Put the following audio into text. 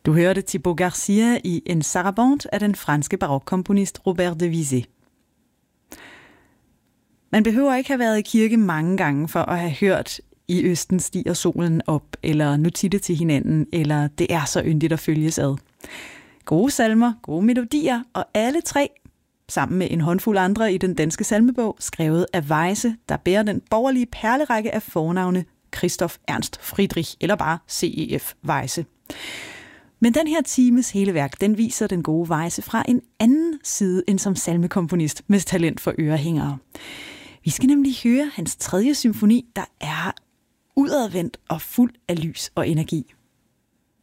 Du hørte Thibaut Garcia i En Sarabande af den franske barokkomponist Robert de Vizet. Man behøver ikke have været i kirke mange gange for at have hørt I Østen stiger solen op, eller Nu titte til hinanden, eller Det er så yndigt at følges ad. Gode salmer, gode melodier, og alle tre, sammen med en håndfuld andre i den danske salmebog, skrevet af Weyse, der bærer den borgerlige perlerække af fornavne Christoph Ernst Friedrich, eller bare CEF Weyse. Men den her times hele værk, den viser den gode Weyse fra en anden side end som salmekomponist med talent for ørehængere. Vi skal nemlig høre hans 3. symfoni, der er udadvendt og fuld af lys og energi.